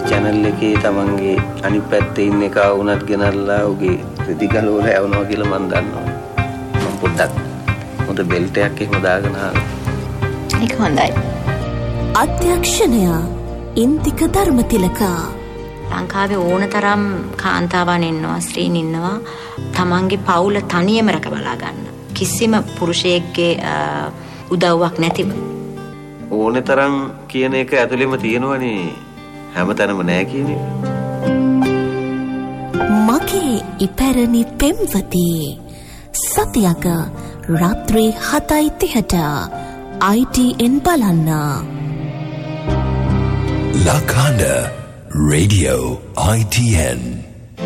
channel එකේ තමන්ගේ අනිත් පැත්තේ ඉන්න එක වුණත් ගෙනල්ලා උගේ රෙදි ගලවල යවනවා කියලා මම දන්නවා. මම පොඩ්ඩක් හොඳ බෙල්ට් එකක් එහෙම දාගෙන ආවා. ඒක හොඳයි. අධ්‍යක්ෂණය ඉන්දික ධර්මතිලක. ලංකාවේ ඕනතරම් කාන්තාවන් ඉන්නවා, ස්ත්‍රීන් ඉන්නවා තමන්ගේ පවුල තනියම රැක බලා ගන්න. කිසිම පුරුෂයෙක්ගේ උදව්වක් නැතිව. ඕනතරම් කියන එක ඇතුළෙම තියෙනවනේ හැමතැනම නෑ කියන එක. මගේ ඉපැරණි පෙම්වති සතියක රාත්‍රී 7:30ට ITN බලන්න. Lakanda Radio ITN